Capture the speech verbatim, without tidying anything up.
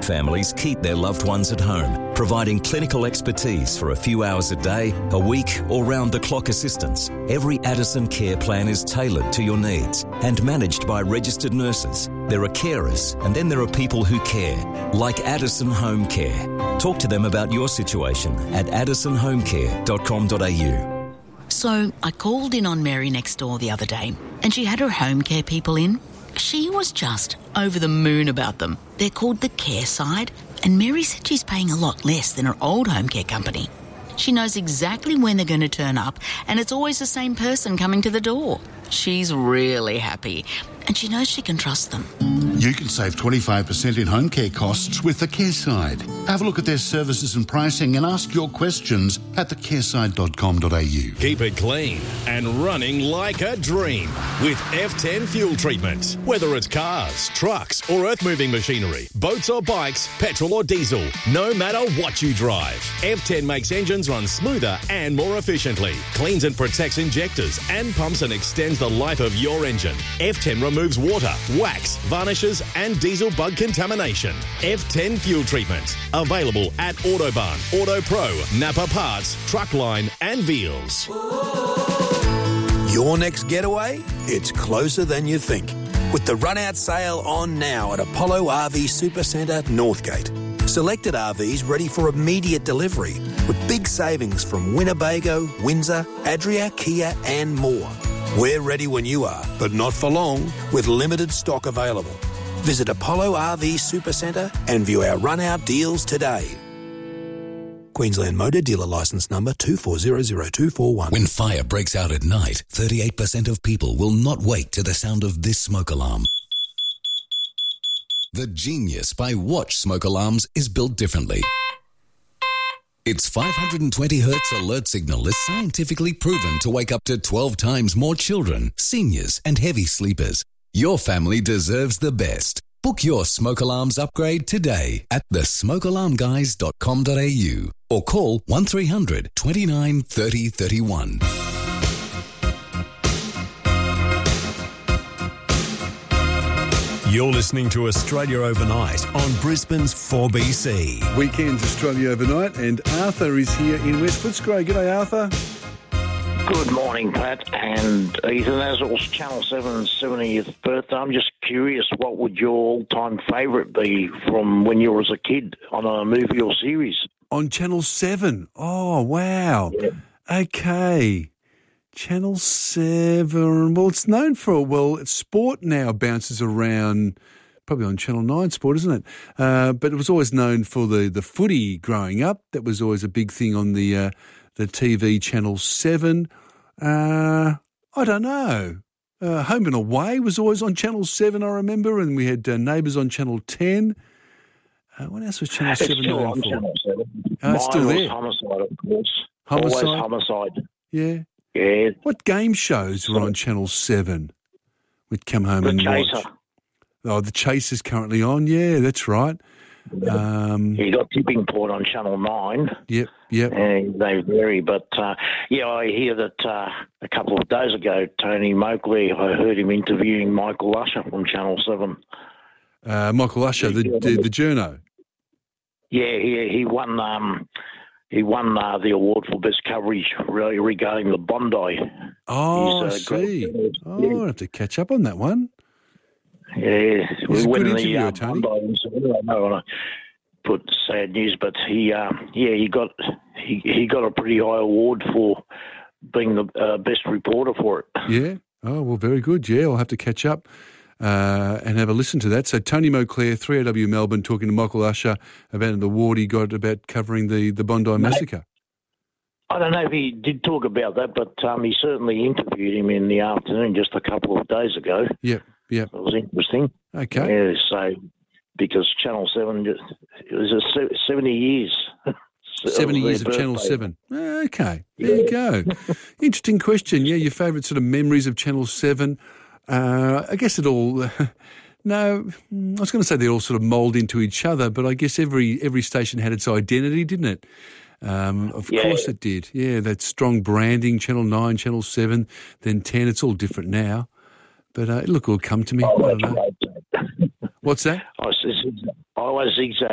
families keep their loved ones at home, providing clinical expertise for a few hours a day, a week, or round-the-clock assistance. Every Addison Care plan is tailored to your needs and managed by registered nurses. There are carers, and then there are people who care, like Addison Home Care. Talk to them about your situation at addison home care dot com dot a u. So I called in on Mary next door the other day, and she had her home care people in. She was just over the moon about them. They're called the Care Side, and Mary said she's paying a lot less than her old home care company. She knows exactly when they're going to turn up, and it's always the same person coming to the door. She's really happy, and she knows she can trust them. You can save twenty-five percent in home care costs with the Care Side. Have a look at their services and pricing and ask your questions at the care side dot com dot a u. Keep it clean and running like a dream with F ten fuel treatment. Whether it's cars, trucks or earth-moving machinery, boats or bikes, petrol or diesel, no matter what you drive, F ten makes engines run smoother and more efficiently, cleans and protects injectors and pumps and extends the life of your engine. F ten removes water, wax, varnishes and diesel bug contamination. F ten fuel treatment. Available at Autobarn, Auto Pro, Napa Parts, Truckline and Veals. Your next getaway? It's closer than you think. With the run-out sale on now at Apollo R V Supercentre, Northgate. Selected R Vs ready for immediate delivery with big savings from Winnebago, Windsor, Adria, Kia and more. We're ready when you are, but not for long, with limited stock available. Visit Apollo R V Supercentre and view our run-out deals today. Queensland Motor Dealer Licence Number two four zero zero two four one. When fire breaks out at night, thirty-eight percent of people will not wake to the sound of this smoke alarm. The Genius by Watch smoke alarms is built differently. Its five hundred twenty hertz alert signal is scientifically proven to wake up to twelve times more children, seniors and heavy sleepers. Your family deserves the best. Book your smoke alarms upgrade today at the smoke alarm guys dot com dot a u or call one three hundred twenty-nine thirty thirty-one. You're listening to Australia Overnight on Brisbane's four B C. Weekends Australia Overnight, and Arthur is here in West Footscray. G'day, Arthur. Good morning, Pat and Ethan. As it was Channel seven's seventieth birthday, I'm just curious, what would your all-time favourite be from when you were a kid on a movie or series? On Channel seven? Oh, wow. Yeah. Okay. Channel seven. Well, it's known for, well, sport now bounces around, probably on Channel nine Sport, isn't it? Uh, but it was always known for the, the footy growing up. That was always a big thing on the uh, the T V Channel seven. Uh, I don't know. Uh, Home and Away was always on Channel seven, I remember, and we had uh, Neighbours on Channel ten. Uh, what else was Channel it's seven still known on for? Channel seven. Oh, it's Mine still was there. Homicide, of course. Homicide? Always Homicide. Yeah. Yeah. What game shows were on Channel seven? We'd come home The and Chaser. watch. Oh, The Chaser's currently on. Yeah, that's right. Um, you got Tipping Point on Channel nine. Yep, yep. And they vary. But, uh, yeah, I hear that uh, a couple of days ago, Tony Moakley, I heard him interviewing Michael Usher from Channel seven. Uh, Michael Usher, the, the, the journo. Yeah, he, he won... Um, He won uh, the award for best coverage really regarding the Bondi. Oh, He's, uh, I see. great. Oh, yeah. I'll have to catch up on that one. Yeah, He's we a good win the interviewer, uh, Tony. Bondi. So I don't want to put sad news, but he, uh, yeah, he got he, he got a pretty high award for being the uh, best reporter for it. Yeah. Oh, well, very good. Yeah, I'll have to catch up. Uh, and have a listen to that. So Tony Moakley, three A W Melbourne, talking to Michael Usher about an award he got about covering the, the Bondi Massacre. I don't know if he did talk about that, but um, he certainly interviewed him in the afternoon just a couple of days ago. Yep, yep. It was interesting. Okay. Yeah, so because Channel seven, it was a seventy years. seventy years of Channel seven. Okay, there you go. Interesting question. Yeah, your favourite sort of memories of Channel seven. Uh, I guess it all, no, I was going to say they all sort of mould into each other, but I guess every every station had its identity, didn't it? Um, of yeah. course it did. Yeah, that strong branding, Channel nine, Channel seven, then ten, it's all different now. But uh, look, it'll come to me. Oh, I don't know. What's that? I was, I was zigzag.